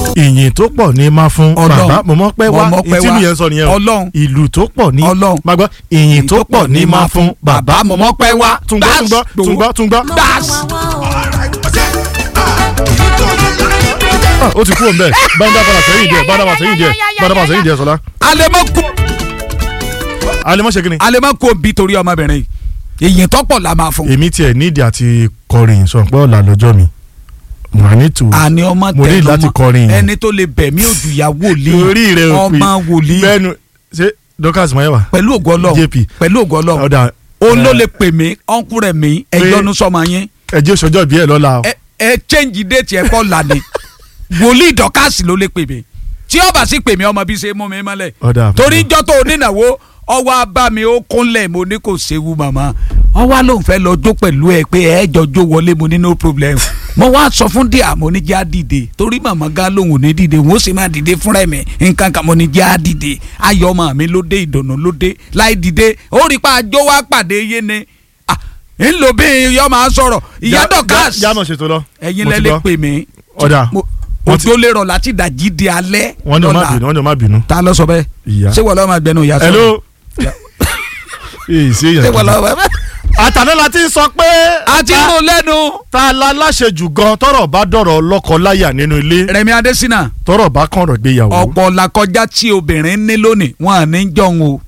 ìyìn tó pọ̀ ní máa fún bàbá mo mọ̀ pé wá ìtí mi yẹn sọ nìyẹn o ìlù tó pọ̀ ní máa gbọ́ ìyìn tó pọ̀ ní máa fún bàbá mo mọ̀ pé wá túngbọ́. ó ti kúrò mbẹ bàdà sẹ́yìn díẹ̀ sọlá. alẹ́mọ̀ ṣe kí ni. alẹ́mọ̀ kò bí torí ọmọbìnrin ìyìn tó pọ̀ la máa fún. èmi tiẹ̀ nídìí àti kọrin sọ pé ọ̀la lọ́jọ́ mi mo ní tù àní ọmọ mo ní láti kọrin ẹni tó lè bẹ̀ mí òjò ìyá wòlíì ọmọ wòlíì bẹ́ẹ̀nu ṣé Dorcas Mayowa pẹ̀lú ògo Ọlọ́run JP pẹ̀lú ògo Ọlọ́run òun ló lè pè mí ọ̀nkúrẹ̀ mi ẹ̀yọ́nu sọ́mọ yín. ẹjẹ sọjọ́ bí ẹ lọ́la o. ẹ change date ẹ kọ́ la ni wòlíì Dorcas ló lè pè mí tí ó bá sì pè mí ọmọ bí ṣe mú mi mọ́lẹ̀ torí ìjọ tó onínáwó ọwọ́ abá mi ó kúnlẹ̀ mo ní kò séwu màmá ọwọ́ ló ń fẹ́ lọ jó pẹ̀lú ẹ pé ẹ jọjó wọlé mo ní no problem mo wá sọ fún díà mo ní jẹ́ àdìde torí màmá gá lòun ò ní dìde wọ́n sì máa dìde fúnra mi nǹkan kan mo ní jẹ́ àdìde ayọ̀ ọmọ mi ló dé ìdùnnú ló dé láì dìde ó rí pa àjọ wá pàdé yé ni ń lo bí iyọ̀ máa sọ̀rọ̀ ìyá Dorcas ẹ̀yin lẹ́ lè pè mí òjò lè rọ̀ láti dàjí di alẹ́ lọ́la wọ́n ní o má bínú. ta ló sọ bẹ́ẹ̀ ṣé wọ́n lọ́ọ́ máa gbẹnu ìyá sọ. hello ṣé wọ́n lọ́ọ́ bẹ́ẹ̀. àtàná la ti sọ pé. a ti mú lẹ́nu. ta la láṣejù gan tọ́rọ̀ bá dọ̀rọ̀ lọ́kọ-láyà nínú ilé. Rẹ̀mí Adésínà. tọ́rọ̀ bá kàn rọ̀ gbéyàwó. ọ̀pọ̀ làkọjá tí obìnrin ní lónìí wọn à ní jọ̀hún o.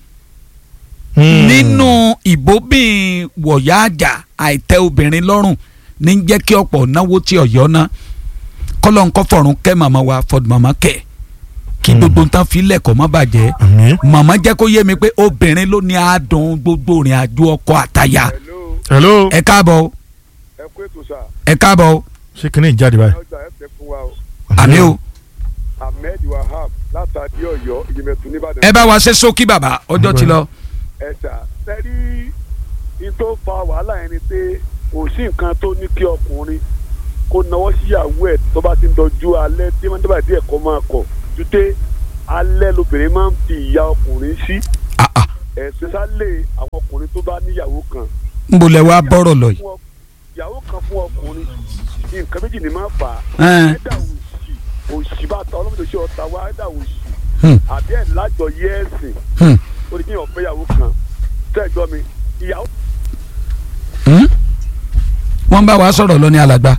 nínú ìbóbìn wọ̀yá àjà àìtẹ́ obìnrin lọ́rùn ní jẹ́ kí ọ̀pọ̀ náwó tí ọ̀yọ́ ná kọ́lọ́ nǹkan fọ̀rùn kẹ́ màmá wa fọdù màmá kẹ́ kí gbogbo nǹkan fi lẹ́kọ̀ọ́ má bàjẹ́ màmá jẹ́ kó yé mi pé obìnrin ló ní àádùn gbogbo ìrìn àjò ọkọ àtaya. hello. ẹ káàbọ̀. ẹ kú ètò sà. ẹ káàbọ̀. ṣé kí ni ìjáde báyìí. ọjà ẹ fẹ́ fún wa o. àmì o. Ahmed Wahab látàdí Ọ̀yọ́ ìjìnlẹ̀tù nìbàdàn. ẹ bá wa ṣe sókí bàbá ọjọ́ ti lọ. ẹ ṣá sẹ́rí ní tó fa wàhálà yẹn ni pé kò sí nǹkan tó ní kí ọkùnrin kó nawọ́ síyàwó ẹ̀ tó bá ti ń dọjú alẹ́ tí wọ́n dábàá díẹ̀ kọ́ máa kọ̀ jùtẹ́ alẹ́ lobìnrin máa ń fi ìyá ọkùnrin sí. ẹ̀sìn sálẹ̀ àwọn ọkùnrin tó bá níyàwó kan. ń bolẹ̀ wá bọ́rọ̀ lọ yìí. ìyàwó kan fún ọkùnrin nǹkan méjì ni máa fà á. ẹ̀dá òṣì bá ta ọlọ́mọdé ṣe ọ̀tá wa ẹ̀dá òṣì àbí ẹ̀ lájọ yẹ ẹ̀sìn ó ní kí èèyàn fẹ́ ìyàwó kan tẹ́gbọ́ mi ìyàwó. wọ́n bá wa sọ̀rọ̀ lọ ní alàgbà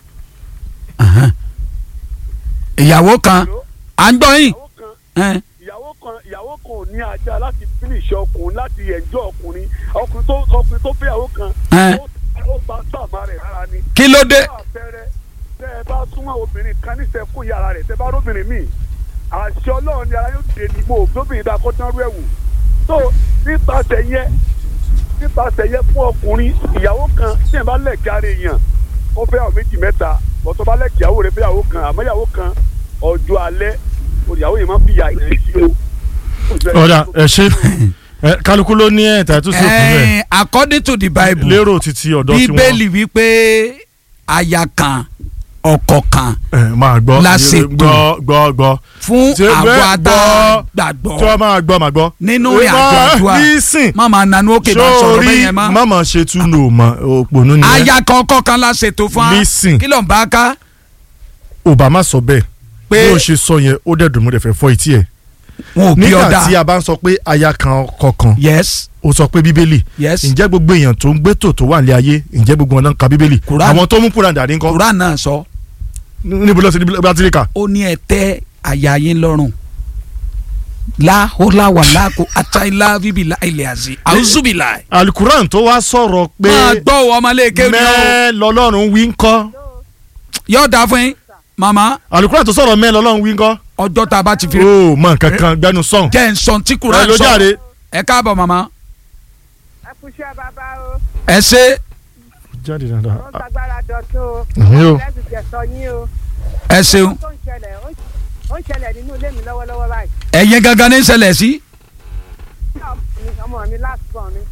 ìyàwó kan à ń gbọ́ yín. ìyàwó kan ò ní ajá láti finish ọkùnrin láti ẹ̀jọ́ ọkùnrin tó fẹ́ ìyàwó kan ó bá sàmà rẹ̀ rárá ni. kí ló dé. tẹ́ ẹ bá súnmọ́ obìnrin kan níṣẹ́ fún yàrá rẹ̀ tẹ́ bá róbìnrin míì àṣẹ Ọlọ́run ni ara yóò dé ní mo òbí dá kó dánrú ẹ̀ wò tó nípasẹ̀ yẹn fún ọkùnrin ìyàwó kan tí ẹ̀ bá lẹ̀kẹ́ ara èèyàn ó fẹ́ àwọn méjì mẹ́ta ọ̀tọ̀ bá lẹ̀kẹ́ ìyàwó rẹ̀ fẹ́ ìyàwó kan àmọ́ ìyàwó kan ọjọ́ alẹ́ ìyàwó yẹn máa fi yà ẹ̀ sí o. ọ̀dà ẹ̀ ṣe kálukú ló ní ẹ̀ta tó sì kún bẹ́ẹ̀. according to the Bible lérò títí ọ̀dọ́ tí wọ́n. Bíbélì wípé aya kan ọkọ kan máa gbọ́ lásìkò gbọ́ fún àwọn àgbàgbọ́ tí wọ́n máa gbọ́ máa gbọ́ nínú ìrìn àjò àdúrà máma nanú òkè bá sọ̀rọ̀ bẹ́ẹ̀ yẹn má. máma ṣe túnú òpònú nìyẹn. aya kan ọkọ kan lásìkò fún wa kí ló ń bá ká. Obama sọ bẹ́ẹ̀ bí o ṣe sọ yẹn ó dẹ̀ dùn mú dẹ̀ fẹ́ fọ́ etí ẹ̀. wọn ò bí ọ̀dà nígbà tí a bá ń sọ pé aya kan ọkọ kan. yes. ó sọ pé Bíbélì. yes. ǹjẹ́ gbogbo èèyàn tó ń gbẹ́tò tó wà ní ayé ǹjẹ́ gbogbo wọn náà ka Bíbélì. àwọn tó mú Kúránì dání ńkọ́. Kúránì náà sọ. níbo lọ sí batirika. ó ní ẹ tẹ́ àyà yín lọ́rùn láhólà wà láàkó àtàlà bíbélà ilẹ̀ àzí àwùzúbìlà. alukuran tó wá sọ̀rọ̀ pé. máa gbọ́ ọmọlẹ́kẹ́ ni ó. mẹ́ẹ̀ lọ́lọ́run wí ńkọ́. yóò dáa fún yín mama. alukuran tó sọ̀rọ̀ mẹ́ẹ̀ lọ́lọ́run wí ńkọ́. ọjọ́ tá a bá ti fi. o mọ nǹkan kan gbẹnu sọ̀n. jẹ́ ń sọ tí Kúránì sọ. ẹ káàbọ̀ mama. ẹ kú iṣẹ́ bàbá o. ẹ ṣe. jáde dáadáa. ó ń sagbára dọ̀tún o. yóò. ẹ ṣeun. ó ń ṣẹlẹ̀ nínú ilé mi lọ́wọ́lọ́wọ́ báyìí. ẹ̀yin gangan ní ṣẹlẹ̀ sí. ọmọ mi last born mi.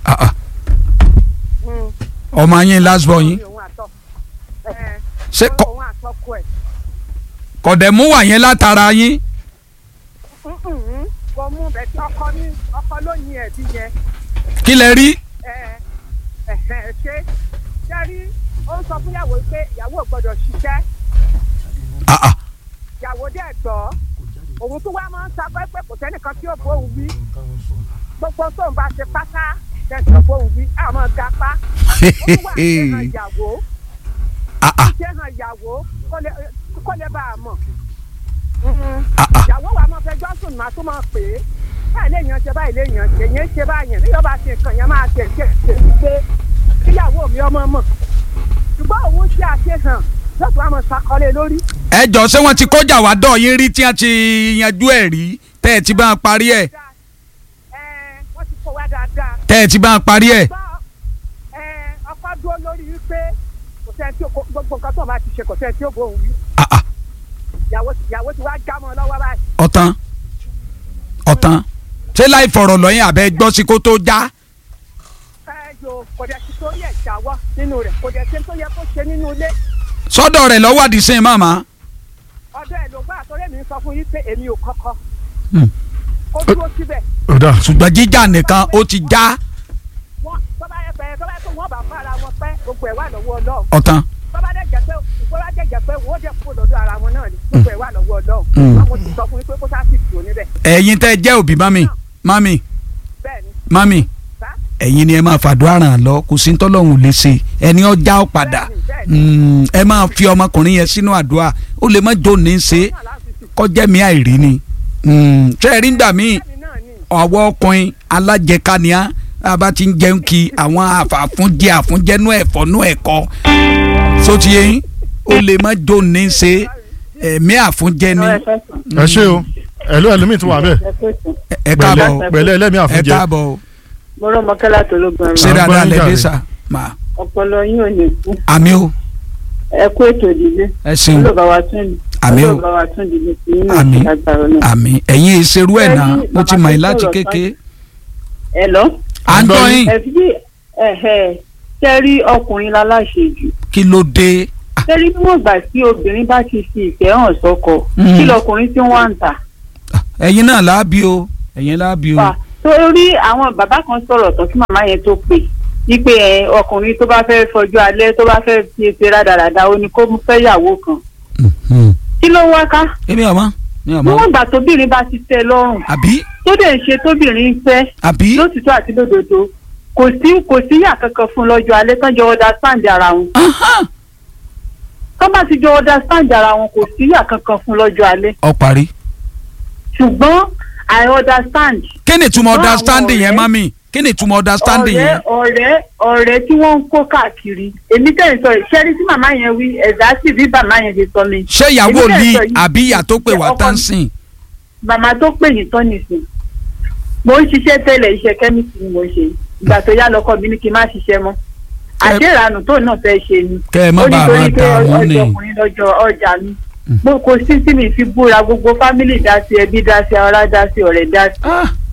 ọmọ yín last born yín. ṣé kọ̀dẹ̀ mú wà yẹn látara yín. kò mú bẹ́ẹ̀ tí ọkọ ló ní ẹ̀bí yẹn. kí lẹ rí. ṣé járí ó ń sọ fún ìyàwó pé ìyàwó gbọ́dọ̀ ṣiṣẹ́. ìyàwó dẹ̀ gbọ́ òun tó wá máa ń sa pẹ́pẹ́ kò sẹ́nìkan tí ó bó òun wí gbogbo tó ń bá ṣe pátá tẹ̀sán bó òun wí àmọ́ gapá ó tún wà ṣe hàn ìyàwó ṣe hàn ìyàwó kó lè bá a mọ̀ ìyàwó wa máa fẹ́ jọ́sùn máa tún máa pè é báyìí léèyàn ṣe báyìí léèyàn ṣe yẹn ṣe báyìí bí yóò bá ṣe nǹkan yẹn máa tẹ̀ ṣe pé kíyàwó mi ọmọ mọ̀ ṣùgbọ́n òun ṣe àṣehàn lọ́sùn wa máa ṣàkọlé lórí. ẹ jọ ṣé wọ́n ti kọjá wá dọ̀ yín rí tí wọ́n ti yanjú ẹ̀ rí tẹ́ ẹ ti bá ń parí ẹ̀. wọ́n ti kó wá dáadáa. tẹ́ ẹ ti bá ń parí ẹ̀. ọkọ dúró lórí wípé kò sẹ́ni tí gbogbo nǹkan tó bá ti ṣe kò sẹ́ni tí ó bóun wí. ìyàwó ti wá jámọ́ lọ́wọ́ báyìí. ọ̀tán ṣé láì fọ̀rọ̀ lọ́yìn àbẹ́ gbọ́ sí kó tó já. kò dẹ̀ sí tó yẹ jáwọ́ nínú rẹ̀ kò dẹ̀ sí tó yẹ kó ṣe nínú ilé. sọ́dọ̀ rẹ̀ lọ́wọ́ àdìsín màmá. ọ̀dọ̀ ẹ̀ ló gbà àtọ́rẹ́ mi sọ fún yín pé èmi ò kọ́kọ́. ó dúró síbẹ̀. ṣùgbọ́n jíjà nìkan ó ti já. tọ́ba yẹ pé wọ́n bá fara wọn pẹ́ gbogbo ẹ̀ wà lọ́wọ́ Ọlọ́run. ọ̀tán. tọ́ba jẹ̀jẹ̀ pé wọ́n jẹ́ kó lọ́dọ̀ ara wọn náà ni gbogbo ẹ̀ wà lọ́wọ́ Ọlọ́run. àwọn ti sọ fún yín pé kó sáà sì tù níbẹ̀. ẹ̀yin tẹ́ jẹ́ òbí mami ẹ̀yin ni ẹ máa fàdúrà ràn lọ kò sí tọ́lọ́hún lè ṣe ẹni ọjà ó padà ẹ máa fi ọmọkùnrin yẹn sínú àdúrà ó lè má jó ní í ṣe kọjá mi àìrí ni ṣé ẹ rí gbà mí ọwọ́ ọkùnrin alájẹkáníà bá ti ń jẹun kí àwọn àfúnjẹnú ẹ̀fọ́nú ẹ̀kọ́ tó ti yẹn ó lè má jó ní í ṣe ẹ̀mí àfúnjẹ ni. ẹ ṣé o ẹlòmíì tún wà bẹ́ẹ̀ ẹ káàbọ̀ pẹ̀lẹ́ ẹlẹ́mìí àfúnjẹ. ẹ káàbọ̀ mo rọ mọkẹlá tó ló gbọn. ṣé dáadáa lè dé sá. ọpọlọ yín ò ní kú. àmì o. ẹ kú ètò ìdílé. ẹ ṣeun olóòbá wa tún ní. àmì o olóòbá wa tún ìdílé sí inú ìṣàgbàrọ náà. àmì ẹ̀yin ìṣerú ẹ̀ náà mo ti mọ̀ yín láti kéke. ẹ lọ. à ń tọ́ yín. ẹ fi tẹ́rí ọkùnrin láláṣejù. kí ló dé. tẹ́rí níwọ̀n ìgbà tí obìnrin bá ti fi ìfẹ́ hàn sọ́kọ kí lọkùnrin tí wọ́n ń tà. ẹ̀yin náà láàbí o ẹ̀yin láàbí o. torí àwọn bàbá kan sọ̀rọ̀ tán kí màmá yẹn tó pè wípé ọkùnrin tó bá fẹ́ fọjú alẹ́ tó bá fẹ́ fi ṣe rádaràda ó ní kó fẹ́ yàwó kan. kí ló wá ká. èmi ọmọ níwọ̀n ìgbà tóbìnrin bá ti tẹ́ lọ́rùn. àbí. tó dẹ̀ ń ṣe tóbìnrin fẹ́. àbí. lótìtọ́ àti lódodo kò sí yà kankan fún lọ́jọ́ alẹ́ tán jọ understand ara wọn. tó bá ti jọ understand ara wọn kò sí yà kankan fún lọ́jọ́ alẹ́. ó parí. ṣùgbọ́n I understand. kí ni ìtumọ̀ understanding yẹn mami kí ni ìtumọ̀ understanding yẹn. ọ̀rẹ́ tí wọ́n ń kó káàkiri èmi tẹ̀ ń sọ ìṣẹ́rí tí màmá yẹn wí ẹ̀dá sì bí màmá yẹn ti sọ mi. ṣé ìyàwó ní àbí ìyá tó pè wá tán sìn. màmá tó pè yín tán nìsín mo ń ṣiṣẹ́ tẹ́lẹ̀ iṣẹ́ kẹ́míìsì ni mo ṣe ìgbà tó yá lọ́kọ mi ní kí n má ṣiṣẹ́ mọ́ àṣeranù tó náà fẹ́ ṣe ni kẹ́ ẹ má bàa máa dààmú ni ó ní torí pé ọjọ́ ọkùnrin lọ́jọ́ ọjà mi mo kò sí tí mi fi búra gbogbo fámìlì dá sí ẹbí dá sí ará dá sí ọ̀rẹ́ dá sí.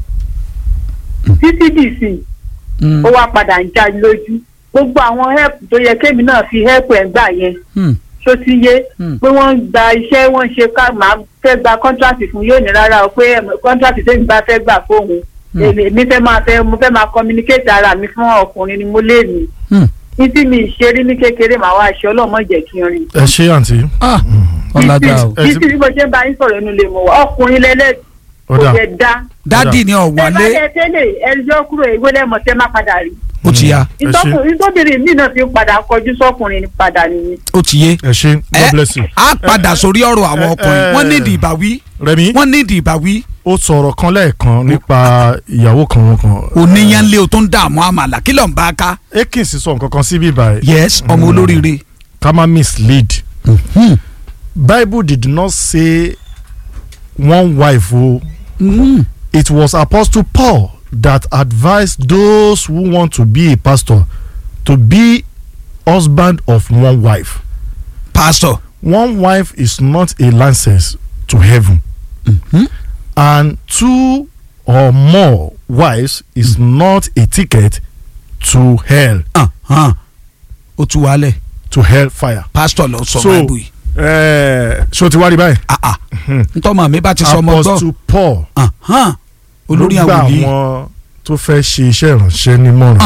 títí dì sí ó wá padà ń já lójú gbogbo àwọn help tó yẹ kémi náà fi help ẹ̀ gbà yẹn ṣó ti yé pé wọ́n gba iṣẹ́ wọ́n ṣe ká máa fẹ́ gba kọ́ńtrátì fún yóò ní rárá o pé kọ́ńtrátì tẹ́mi bá fẹ́ gbà fóun èmi mo fẹ́ máa communicate ara mi fún ọkùnrin ni mo lè ní ní tí mi ṣe rí ní kékeré màá wá aṣọ ọlọ́mọ jẹ́ kí n rí. ẹ ṣé àǹtí. ọ̀làdà o. títí bí mo ṣe ń bá yín sọ̀rọ̀ inú lè mọ̀ wá ọkùnrin lẹ́lẹ́ kò jẹ́ dá. dádì ni ọ̀wálé. ẹ bá yẹ tẹ́lẹ̀ ẹjọ́ kúrò ìwé lẹ́mọ̀ tẹ́ má padà rí. ó ti yá. ìtọ́bìnrin mi náà fi padà kọjú sọ́kùnrin padà nìyí. ó ti yé. ẹ ṣé God bless you. a padà sórí ọ̀rọ̀ àwọn ọkùnrin wọ́n nídìí ìbáwí. Rẹ̀mí wọ́n nídìí ìbáwí. ó sọ̀rọ̀ kan lẹ́ẹ̀kan nípa ìyàwó kan. oníyanlé o tó ń dààmú àmàlà kí ló ń bá a ká. Akins sọ nǹkan kan sí bíbá ẹ. yes ọmọ olóríire. ká má mislead. Bible did not say one wife o. It was Apostle Paul that advised those who want to be a pastor to be husband of one wife. Pastor. One wife is not a license to heaven. And two or more wives is not a ticket to hell. ó tú wálẹ̀. To hell fire. Pastor lọ sọ báìbù yìí. ṣé o ti wá rí báyìí. ntọ́mọ̀ mi bá ti sọ ọmọ gbọ́. Apostle Paul. olórí àwọn òbí. ló gba àwọn tó fẹ́ ṣe iṣẹ́ ìránṣẹ́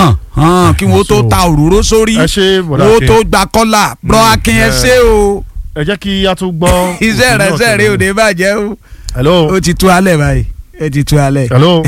nímọ̀ràn. kí wọ́n tó ta òróró sórí wọ́n tó gba kọ́là bro akin ẹ ṣé o ẹ jẹ́ kí a tún gbọ́. iṣẹ́ rẹ̀ sẹ́ẹ̀rẹ́ òde bàjẹ́ o. hello. ó ti tú alẹ̀ báyìí ẹ ti tú alẹ̀. hello.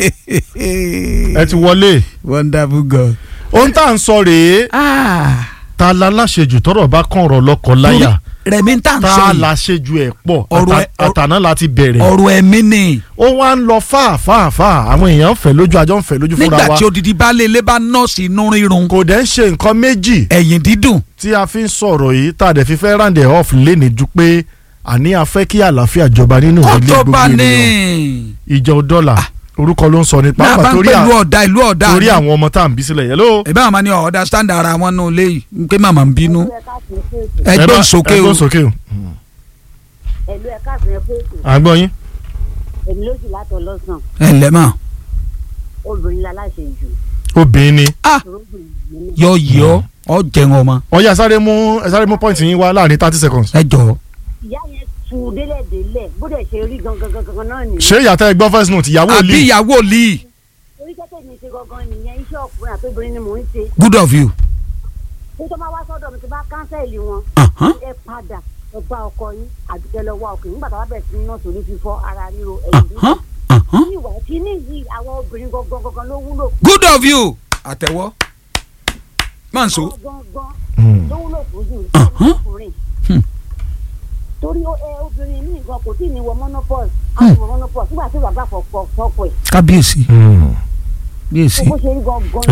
ẹ ti wọlé. wonderful God. ohun tá à ń sọ rèé. ta la láṣejù tọ́rọ̀ bá kàn ọ̀rọ̀ lọ́kọ láyà. rẹ̀mí tá à ń sọ yìí. ta láṣejù ẹ̀ pọ̀ àtàná láti bẹ̀rẹ̀. ọ̀rọ̀ ẹ̀mí ni. ó wá ń lọ fáàfáà àwọn èèyàn fẹ́ lójú àjọ ń fẹ́ lójú fúnra wa. nígbà tí odidi baálé ilé bá nọ́ọ̀sì inú rírun. kò dẹ̀ ń ṣe nǹkan méjì. ẹ̀yìn dídùn. tí a fi ń sọ̀rọ̀ yìí tá a dẹ̀ fi fẹ́ round it off léni ju pé àní a fẹ́ kí àlàáfíà jọba nínú ilé gbogbo ènìyàn. ìjọ dọ́là orúkọ ló ń sọ nípa àpá torí ìlú ọ̀dà torí àwọn ọmọ tá à ń bí sílẹ̀ yẹn ló. ìbá àmà ni ọ̀dà stand ara wọn nù léyìí pé màmá ń bínú. ẹgbẹ́ òsókè o. ẹ̀lú ẹ̀ka àfihàn pé ètò. àgbọ̀ yín. èmi lójú látọ̀ lọ́sàn. ẹ ǹlẹ́ mà. obìnrin la láṣẹ jù. obìnrin ni. yọ ọ jẹun ọmọ. ọ̀ya sáré mú point yín wá láàrin 30 seconds. ẹ jọ. ìyá yẹn tu délẹ̀délẹ̀ bó dẹ̀ ṣe rí gangan náà nìyẹn. ṣé ìyàtọ̀ ẹgbọ́n first note ìyàwó òlì. àbí ìyàwó òlì. orí kẹ́kẹ́ mi ṣe gangan nìyẹn iṣẹ́ ọkùnrin àtobìnrin ni mò ń ṣe. good of you. ní tó bá wá sọ́dọ̀ mi ti bá kánsẹ́ẹ̀lì wọn. ẹ padà ẹ bá ọkọ yín àdúgbò lọ́wọ́ ọkùnrin nígbà tó bá bẹ̀rẹ̀ sí ní nọ́ọ̀sì orí fífọ́ ara ríro ẹ̀yìn dídùn. ìwà kíní yìí àwọn obìnrin gangan ló wúlò. good of you. àtẹ̀wọ́. mọ̀nsó. gangan ló wúlò fún yìí ọkùnrin. torí obìnrin ní nǹkan kò tí ì ní wọ monopause àti wọ monopause nígbà tí bàbá fọkọ ẹ̀. kábíyèsí. bíyèsí. bó ṣe rí gangan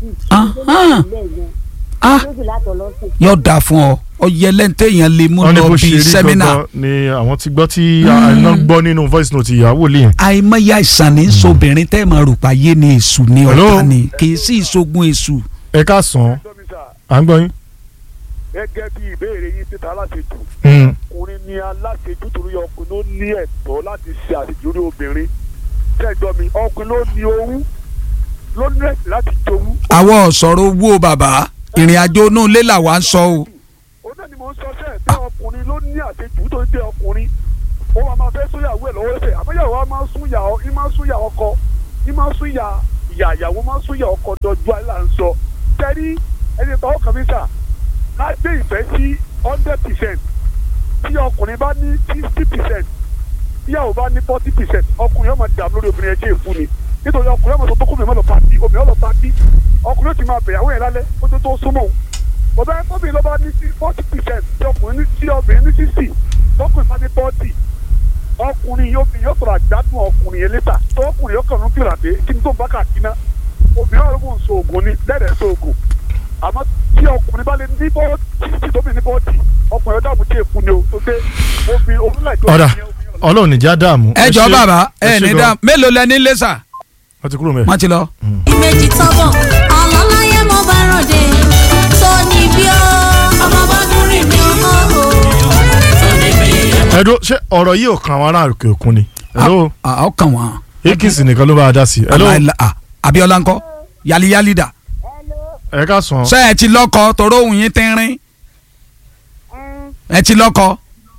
lójú látọ̀ lọ́sùn. yóò dáa fún ọ ọyẹ lẹ́ńtẹ́ yẹn lè mú lọ bí sẹ́mínà. ni àwọn ti gbọ́ tí àná gbọ́ nínú voice note ìyàwó lè yẹn. àìmọye àìsàn ní sobìnrin tẹ́ ẹ̀ máa rò pa yé ni èṣù ni ọ̀tá ni kì í sí ìṣògùn èṣù. ẹ ká sàn án à ń gbọ́ yín. gẹ́gẹ́ bí ìbéèrè yín títa aláṣejù ọkùnrin ni aláṣejù torí ọkùnrin ló ní ẹ̀tọ́ láti ṣe àṣejù orí obìnrin tẹ́jọ́ mi ọkùnrin ló ní owó ló ní ẹ̀sìn láti jowú. àwọn ọ̀sọ̀rọ̀ owó bàbá ìrìn àjò inú ilé làwa ń sọ o. ó náà ni mò ń sọ sẹ́ẹ̀ pé ọkùnrin ló ní àṣejù tó ń jẹ́ ọkùnrin ó máa fẹ́ sóyàwó ẹ̀ lọ́wọ́ ẹsẹ̀ àbẹ́yàwó á máa sún yà ọkọ í máa sún yà ìyàwó máa sún yà ọkọ dọjú àìlà ń sọ tẹ́rí ẹni tó ọkàn mi sà láti ìfẹ́ sí 100% tí ọkùnrin bá ní 60% tíyàwó bá ní 40% ọkùnrin ọmọ dààmú lórí obìnrin ẹjẹ ìfún ni nítorí ọkùnrin ọmọ tó kún mi mọ́ lọ pàtí obìnrin ọlọ́ pàtí ọkùnrin ó ti máa bẹ̀yàwó yẹn lálẹ́ ó tó súnmọ́ bọ̀dá obìnrin ló bá ní 40% tí obìnrin ní 60 tọkùnrin bá ní 40 ọkùnrin yóò tọrọ àgbádùn ọkùnrin yẹn létà tó ọkùnrin yóò kàn ń kíra dé kí n tó bá kà kíná obìnrin ọ̀rọ̀ mò ń so oògùn ni lẹ́rẹ̀ẹ́ so oògùn àmọ́ tí ọkùnrin bá lè ní bọ́ọ̀tì tí tóbi ní bọ́ọ̀tì ọkùnrin ọ̀dà àmújẹ èkú ni o tó dé obìnrin olúlà ìjọba. ọ̀dà ọlọ́run níjà dààmú. ẹ jọ bàbá ẹ ní dààmú mélòó lẹ ní lẹ́sà. wọ́n ti kúrò mẹ́. wọ́n ti lọ. ìmẹ̀jì tọ́bọ̀ ọlọ́láyé mo bá ròde tó ní bí ó ọmọ bá dúró mi ó tó ní bí. ẹ̀dùn ṣé ọ̀rọ̀ yìí ò kan àwọn ará òkè òkun ni. ó kàn wọ́n. ekins nìkan ló bá a dá sí. Abíọ́lá ńkọ́ yáliyáli dà. ẹ ká sàn. ṣé ẹ ti lọ́kọ toró òun yín tínrín. ẹ ti lọ́kọ.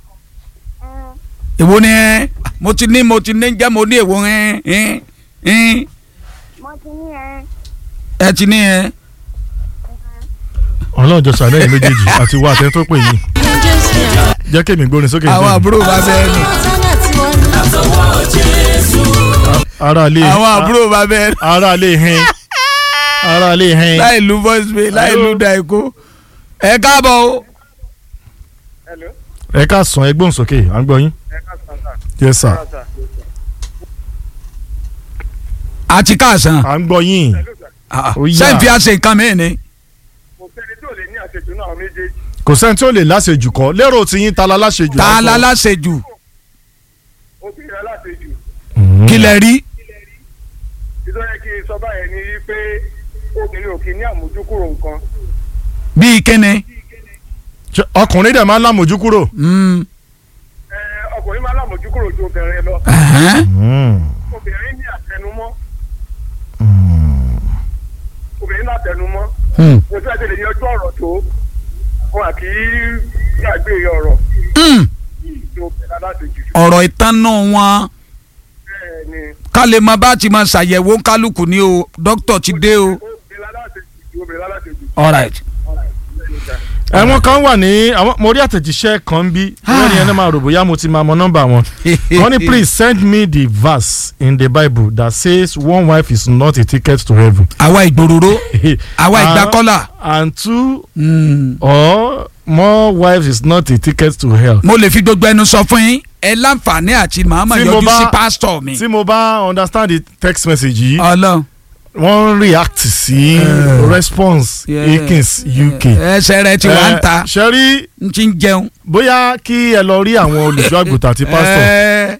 èwo ni ẹ mo ti ní jẹ́ mo ní èwo ẹ. mo ti ní ẹ. ẹ ti ní ẹ. ọlọ́run jọ sàlẹ̀ méjèèjì àti wà tẹ́ tó pè yín. jẹ́ kémi gbórin sókè. àwọn àbúrò bá bẹ́ẹ̀ ni. àwọn àbúrò bá bẹ́ẹ̀ ni. ara lè hẹn. láì lu voice mail láì lu daiko. ẹ káàbọ̀ o. ẹ ká sàn ẹ gbóhùn sókè à ń gbọ́ yín. yes sir. àti káàsán. à ń gbọ́ yín. sẹ́ǹfì àṣẹ nǹkan mi ni. kò sẹ́ni tí ò lè ní àṣejù náà méjèèjì. kò sẹ́ni tí ò lè láṣejù kọ́ lérò tí yín ta la láṣejù. ta la láṣejù. obìnrin aláṣejù. kí lẹ rí. ìtọ́jú kí n sọ báyẹn ni pé obìnrin ò kì í ní àmójúkúrò nǹkan. bíi kíni. ọkùnrin dẹ̀ máa ń lámójúkúrò. ọkùnrin máa ń lámójúkúrò ju obìnrin lọ. obìnrin ní àtẹnumọ́. obìnrin ní àtẹnumọ́. kò sí àti lè yanjú ọ̀rọ̀ tó wọn àkì í gbàgbé ọ̀rọ̀. ọ̀rọ̀ ìtànà wọn ká lè máa bá ti máa ṣàyẹ̀wò kálukú ni o dókítà ti dé o. all right. ẹ̀wọ̀n kan wà ní mo rí àtẹ̀jíṣẹ́ kan bí lórí ẹni máa rò bóyá mo ti máa mọ nọ́mbà wọn. wọ́n ní please send me the verse in the Bible that says one wife is not a ticket to heaven. àwa ìgbòròró àwa ìgbàkọ́là. and two or more wives is not a ticket to hell. mo lè fi gbogbo ẹnu sọ fún yín ẹ láǹfààní àti màmá yọjú sí pásítọ̀ mi. tí mo bá understand the text message yìí. Ọlọ́run. wọ́n react sí response Akins UK. ẹsẹ̀ rẹ ti wá ń ta ṣẹ́rí n ti ń jẹun. bóyá kí ẹ lọ rí àwọn olùṣọ́ àgùntàn àti pastor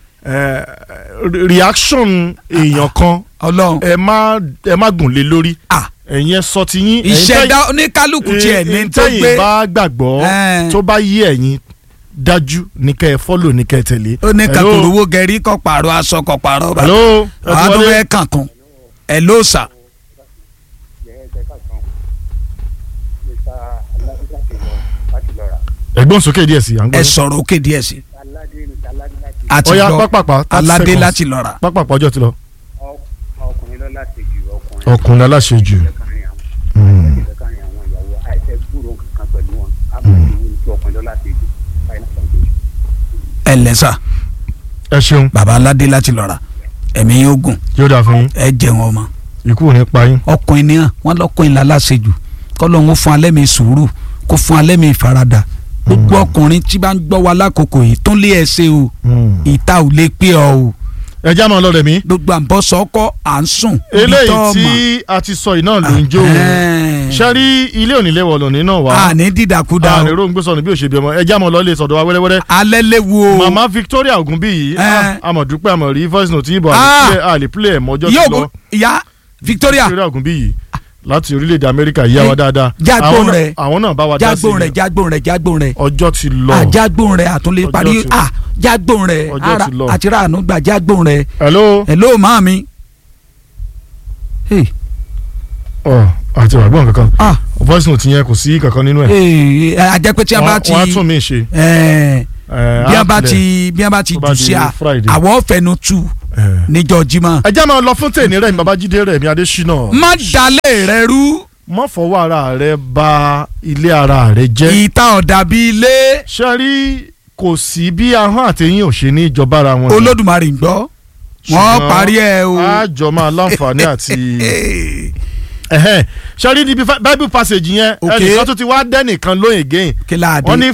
reaction èèyàn kan ẹ má gùn lé lórí ẹ̀yin ẹ sọ ti yín. ìṣẹ̀dá oníkálukú tiẹ̀ ní tó gbé. tẹ́yìn bá gbàgbọ́ tó bá yé ẹ̀yin dájú ní kẹ́ ẹ fọ́lò ní kẹ́ ẹ tẹ̀lé. ó ní kakoro owó gẹ̀rí kọ́ pààrọ̀ aṣọ kọ́ pààrọ̀ bàtà. àádọ́ bẹ́ẹ̀ kankan. Hello sir. ẹ̀gbọ́n sókè díẹ̀ sí. ẹ sọ̀rọ̀ òkè díẹ̀ sí. àti lọ aládé láti lọ́ra. pápápá ọjọ́ ti lọ. ọkùnrin ọkùnrin aláṣejù. ẹ lẹ́sà. ẹ ṣeun. bàbá aládé láti lọ́ra ẹ̀mí yóò gùn. yóò dà fún yín. ẹ jẹun ọmọ. ikú ò ní pa yín. ọkùnrin ni wọn lọkùnrin la láṣejù kọlọ́hún fún alẹ́ mi sùúrù kó fún alẹ́ mi ìfaradà gbogbo ọkùnrin tí bá ń gbọ́ wa lákòókò yìí tó ń lé ẹsẹ̀ o ìta ò lè pé ọ o. ẹ já máa lọ rẹ̀ mí. gbogbo àǹbọ̀ sọ́kọ́ à ń sùn. eléyìí tí a ti sọ iná ló ń jó o ṣẹ́rí ilé onílé wọ̀ lónìí náà wá. a ní dídàkudà o. a lè ro gbé sọnù bí òṣèbí ọmọ ẹ já máa lọ lè sọ̀dọ̀ wa wẹ́rẹ́wẹ́rẹ́. alẹ́ léwu o. mama Victoria Ogunbiyi amọ̀dúpẹ́ àmọ̀ rí voice note yìí bọ̀ àlè play ẹ̀ mọ́jọ́ ti lọ. ìyá Victoria Ogunbiyi láti orílẹ̀-èdè Amẹ́ríkà yíyá wa dáadáa. jágbón rẹ̀ àwọn náà bá wa dá sí i. jágbón rẹ̀. ọjọ́ ti lọ. jágbón rẹ̀ àtúnlé parí jágbón rẹ̀ àti ráàánú gbà jágbón rẹ̀. hello màámi. àti àgbọn kankan voice note yẹn kò sí kankan nínú ẹ̀. àjẹpẹ́ tí a bá ti wọ́n á tún mí ṣe. bí a bá ti jù sí a àwọn fẹnu tu níjọ́ Jímọ̀. ẹ jẹ́ máa lọ fún tèmi rẹ̀ mi Babájídé rẹ̀ mi Adésínà. má dalẹ̀ rẹ rú. má fọwọ́ ara rẹ bà ilé ara rẹ jẹ́. ìta ọ̀dà bíi ilé. ṣẹ́rí kò sí bí ahọ́n àtẹ̀yìn ò ṣe ní ìjọba ara wọn. Olódùmarè ń gbọ́ wọ́n parí ẹ̀ o. àjọ máa láǹfààní àti ṣẹ́rí níbi bible passage yẹn ẹnìkan tó ti wá dẹ́nìkan lóyìn again wọ́n ní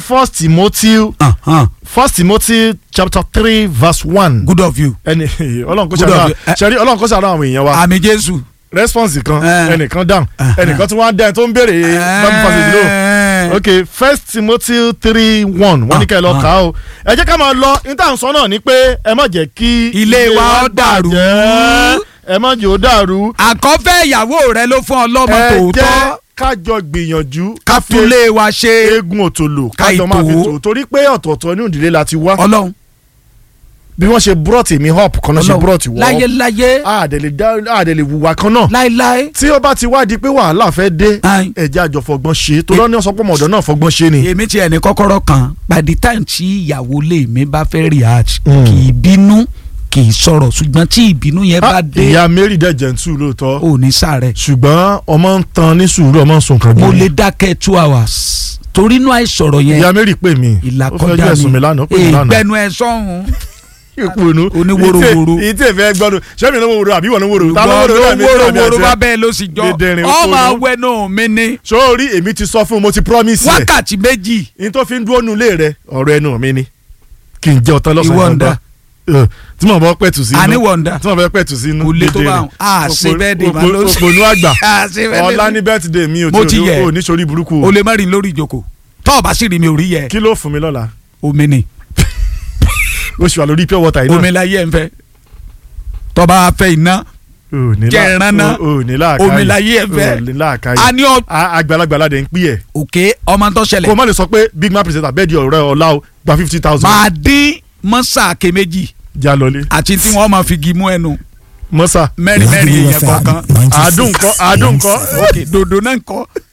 1 Timothy chapter 3 verse 1. good of you. Ọlọ́run kó ṣàánú àwọn èèyàn wa. àmì Jésù. response kan ẹnìkan dáhùn ẹnìkan tí wọ́n á dẹ́n tó ń béèrè bible passage ló. ok 1 Timothy 3:1 wọ́n ní kẹ́ ẹ lọ kà á o. ẹ jẹ́ ká máa lọ níta sọ náà ni pé ẹ má jẹ́ kí ilé wa dàrú. ẹ má jẹ́ ó dàrú. àkọ́fẹ́ ìyàwó rẹ ló fún ọ lọ́mọ tòótọ́. ẹ jẹ́ kájọ gbìyànjú. ká túlé wa ṣe. eégún òtòlò kájọ máa fi tò torí pé ọ̀tọ̀ọ̀tọ̀ inú ìdílé la ti wá. Ọlọ́run. bí wọ́n ṣe brought mi up kan náà ṣe brought wọ́. láyé. àdèlè wùwà kan náà. láéláé. tí ó bá ti wá di pé wàhálà fẹ́ dé ẹ̀jẹ̀ àjọ fọgbọ́n ṣe tó lọ́ní ọ̀sán pọ̀mọ̀ ọ̀dọ́ náà fọgbọ́n ṣe ni. èmi tiẹ̀ ní kọ́kọ́rọ́ kan by the time tí ìyàwó lè mi bá fẹ́ react kì í bínú kì í sọ̀rọ̀ ṣùgbọ́n tí ìbínú yẹn bá dé. ìyá Mary dẹ̀ jẹ̀ntù lóòótọ́. ò ní sáré. ṣùgbọ́n ọmọ ń tan ní sùúrù ọmọ ń sun kan mo lè dákẹ́ 2 hours torí inú àìsọ̀rọ̀ yẹn. ìyá Mary pè mí ìlàkọjá mi ìgbẹ́nu ẹ̀ sọ́hun. ìpinnu oníwòròwòrò. ìtì ìfẹ́ gbọ́dọ̀ sẹ́mi ní wòrò àbí wọ́n ní wòrò. wòrò bá bẹ́ẹ̀ ló sì jọ ọmọ awẹ́nu mi ni. sórí èmi ti sọ fún mo ti promise rẹ. wákàtí méjì. ní tó fi ń dúró nulẹ̀ rẹ ọ̀rọ̀ ẹnu mi ni kì í jẹ́ ọ̀tán lọ́sàn-án ìwọ̀nda tí mo bọ́ pẹ̀tù sínú àní wọ̀nda tí mo bọ́ pẹ̀tù sínú kò lè tó bá wọn a ṣe bẹ́ẹ̀dẹ̀ máa ló ṣe òpònú àgbà ọ̀la ní bẹ́ẹ̀tìdé mi ò ní sórí burúkú o lè má rìn lórí ìjókòó tọ́ ọ bá sì rí mi ò rí yẹ. kí ló fún mi lọ́la. omi ni. o ṣì wà lórí pure water yìí náà. omi la yẹ n fẹ́ tọ́ bá fẹ́ iná jẹ́ ìran náà omi la yẹ n fẹ́ ani ọ. àgbàlagbà la dẹ̀ ń pín ẹ̀. òkè ọmọ tó ṣẹlẹ̀. kò má lè sọ pé big man presenter bẹ́ẹ̀ di ọ̀rẹ́ ọ̀la o gba 50,000. máa dín mọ́sà ké méjì. jalọlé. àti tí wọ́n máa fi gi mú ẹnu. mọ́sà. mẹ́rin èèyàn kọ̀ọ̀kan. àdùn kọ́. ok dòdò náà kọ́.